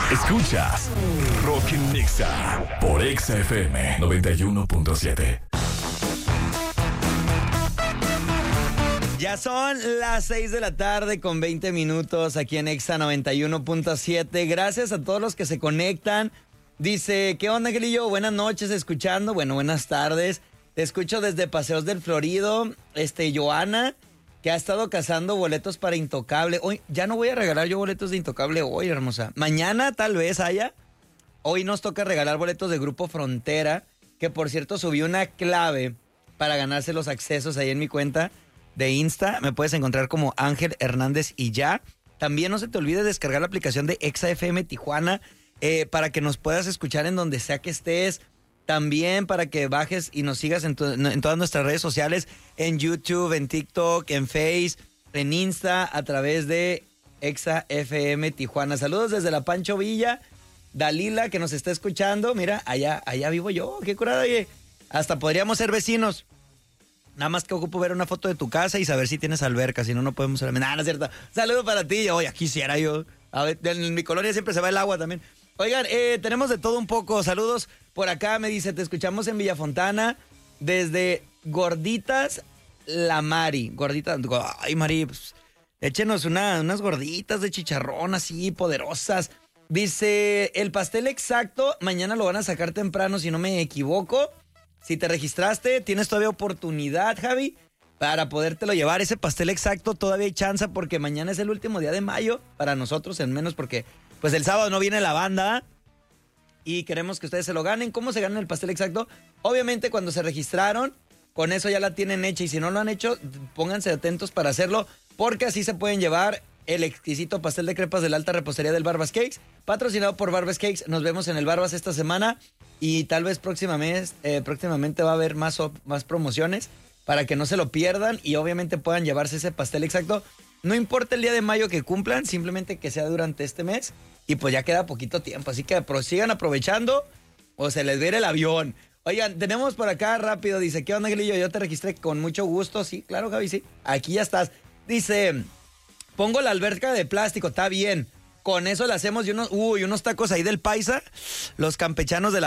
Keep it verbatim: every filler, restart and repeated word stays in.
Escuchas Rock en Nexa por Exa F M noventa y uno punto siete. Ya son las seis de la tarde con veinte minutos aquí en Exa noventa y uno punto siete. Gracias a todos los que se conectan. Dice, ¿qué onda, Angelillo? Buenas noches, escuchando. Bueno, buenas tardes. Te escucho desde Paseos del Florido. Este, Joana, que ha estado cazando boletos para Intocable. Hoy, ya no voy a regalar yo boletos de Intocable hoy, hermosa. Mañana tal vez haya. Hoy nos toca regalar boletos de Grupo Frontera, que por cierto subí una clave para ganarse los accesos ahí en mi cuenta de Insta. Me puedes encontrar como Ángel Hernández y ya. También no se te olvide descargar la aplicación de Exa F M Tijuana eh, para que nos puedas escuchar en donde sea que estés. También para que bajes y nos sigas en, tu, en todas nuestras redes sociales, en YouTube, en TikTok, en Face, en Insta, a través de Exa F M Tijuana. Saludos desde la Pancho Villa. Dalila, que nos está escuchando. Mira, allá, allá vivo yo. Qué curada, oye. Hasta podríamos ser vecinos. Nada más que ocupo ver una foto de tu casa y saber si tienes alberca. Si no, no podemos ser... Nada, no es cierto. Saludos para ti. Oye, quisiera yo. A ver, en mi colonia siempre se va el agua también. Oigan, eh, tenemos de todo un poco. Saludos por acá, me dice, te escuchamos en Villafontana, desde Gorditas La Mari. Gorditas, ay, Mari, pues, échenos una, unas gorditas de chicharrón así, poderosas. Dice, el pastel exacto, mañana lo van a sacar temprano, si no me equivoco. Si te registraste, tienes todavía oportunidad, Javi, para podértelo llevar. Ese pastel exacto todavía hay chance porque mañana es el último día de mayo, para nosotros, en menos porque... Pues el sábado no viene la banda y queremos que ustedes se lo ganen. ¿Cómo se ganan el pastel exacto? Obviamente cuando se registraron, con eso ya la tienen hecha. Y si no lo han hecho, pónganse atentos para hacerlo, porque así se pueden llevar el exquisito pastel de crepas de la alta repostería del Barbas Cakes, patrocinado por Barbas Cakes. Nos vemos en el Barbas esta semana y tal vez próximamente, eh, próximamente va a haber más, más promociones para que no se lo pierdan y obviamente puedan llevarse ese pastel exacto. No importa el día de mayo que cumplan, simplemente que sea durante este mes y pues ya queda poquito tiempo, así que sigan aprovechando o se les viene el avión. Oigan, tenemos por acá rápido, dice, ¿qué onda, Angelillo? Yo te registré con mucho gusto, sí, claro, Javi, sí, aquí ya estás. Dice, pongo la alberca de plástico, está bien, con eso le hacemos y unos, uy, unos tacos ahí del Paisa, los campechanos de la